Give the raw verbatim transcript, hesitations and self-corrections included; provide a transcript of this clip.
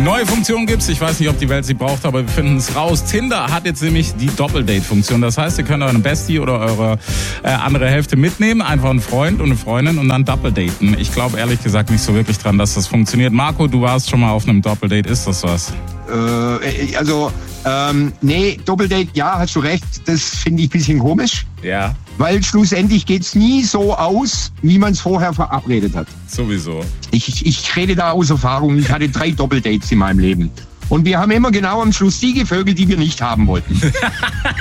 Neue Funktion gibt's. Ich weiß nicht, ob die Welt sie braucht, aber wir finden es raus. Tinder hat jetzt nämlich die Doppeldate-Funktion. Das heißt, ihr könnt euren Bestie oder eure äh, andere Hälfte mitnehmen, einfach einen Freund und eine Freundin und dann doppeldaten. Ich glaube ehrlich gesagt nicht so wirklich dran, dass das funktioniert. Marco, du warst schon mal auf einem Doppeldate. Ist das was? Äh, also, ähm, nee, Doppeldate, ja, hast du recht. Das finde ich ein bisschen komisch. Ja. Weil schlussendlich geht's nie so aus, wie man es vorher verabredet hat. Sowieso. Ich, ich rede da aus Erfahrung. Ich hatte drei Doppeldates in meinem Leben. Und wir haben immer genau am Schluss die gevögelt, die wir nicht haben wollten.